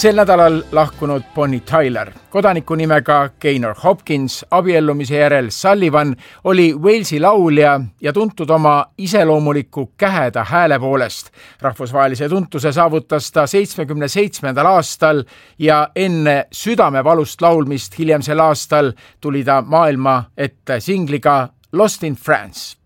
Sel nädalal lahkunud Bonnie Tyler, kodaniku nimega Gaynor Hopkins, abiellumise järel Sullivan, oli Walesi laulja ja tuntud oma iseloomuliku käheda hääle poolest. Rahvusvahelise tuntuse saavutas ta 77. aastal ja enne südamevalust laulmist hiljem sel aastal tuli ta maailma ette singliga Lost in France.